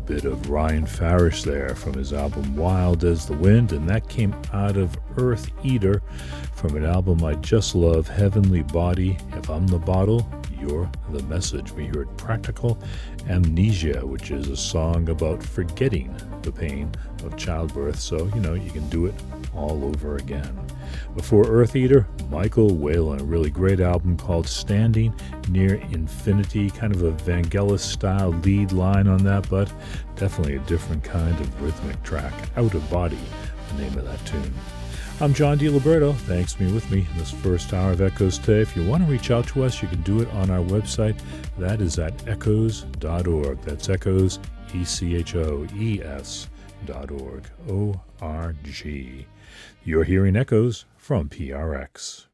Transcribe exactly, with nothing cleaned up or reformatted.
bit of Ryan Farish there from his album Wild as the Wind, and that came out of Earth Eater from an album I just love, Heavenly Body. If I'm the bottle, you're the message. We heard Practical Amnesia, which is a song about forgetting the pain of childbirth, so you know you can do it all over again. Before Earth Eater, Michael Whalen, a really great album called Standing Near Infinity, kind of a Vangelis style lead line on that, but definitely a different kind of rhythmic track. Out of Body, the name of that tune. I'm John DiLiberto. Thanks for being with me in this first hour of Echoes today. If you want to reach out to us, you can do it on our website. That is at echoes dot org. That's Echoes, E C H O E S dot org, O R G. You're hearing Echoes from P R X.